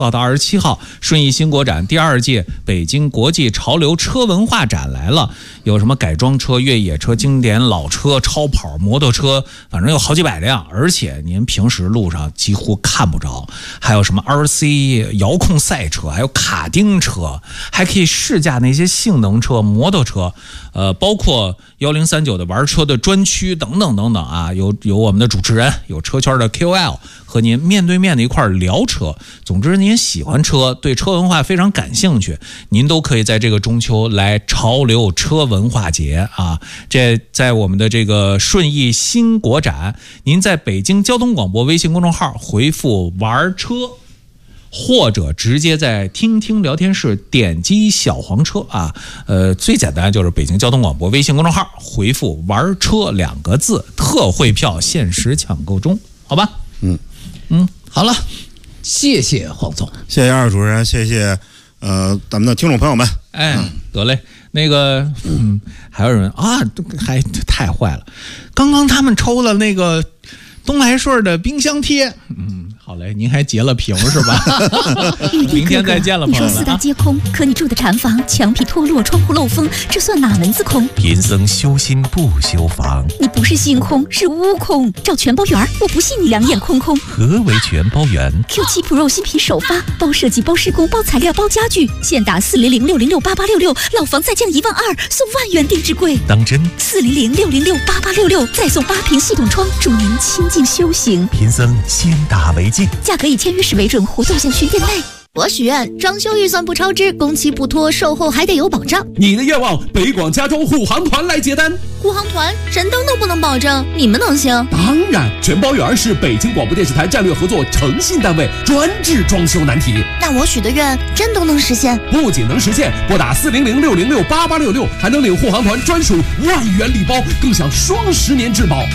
到27号，顺义新国展第2届北京国际潮流车文化展来了，有什么改装车、越野车、经典老车、超跑、摩托车，反正有好几百辆，而且您平时路上几乎看不着。还有什么 RC 遥控赛车，还有卡丁车，还可以试驾那些性能车、摩托车，包括1039的玩车的专区等等等等啊，有我们的主持人，有车圈的 KOL 和您面对面的一块聊车。总之您喜欢车，对车文化非常感兴趣，您都可以在这个中秋来潮流车文化节啊。这在我们的这个顺义新国展，您在北京交通广播微信公众号回复玩车，或者直接在听听聊天室点击小黄车啊，最简单就是北京交通广播微信公众号回复玩车2个字，特惠票限时抢购中，好吧？ 好了，谢谢黄总， 谢谢2位主持人，谢谢咱们的听众朋友们。 得嘞，那个还有人啊，还太坏了，刚刚他们抽了那个东来顺的冰箱贴，好嘞，您还截了屏是吧？明天再见了，朋友们。 你说4大皆空，可你住的禅房墙皮脱落，窗户漏风，这算哪门子空？ 贫僧修心不修房。 你不是心空，是屋空。找全包圆，我不信你2眼空空。 何为全包圆 ？Q7 Pro 新品首发，包设计、包施工、包材料、包家具，现打400-606-8866，老房再降12000，送万元定制柜。 当真 ？400-606-8866，再送8瓶系统窗，助您清静修行。 贫僧先打为敬， 价格以签约时为准，活动限需店内。 我许愿装修预算不超支，工期不拖，售后还得有保障。 你的愿望，北广家装护航团来接单。 护航团神灯都不能保证，你们能行？ 当然，全包圆是北京广播电视台战略合作诚信单位，专治装修难题。 那我许的愿真都能实现？ 不仅能实现，拨打400-606-8866，还能领护航团专属万元礼包，更享双10年质保。